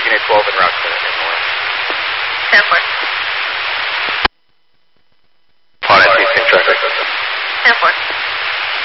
Unit 12 en route in north. 10-4. Pilot 2 in traffic. 10-4.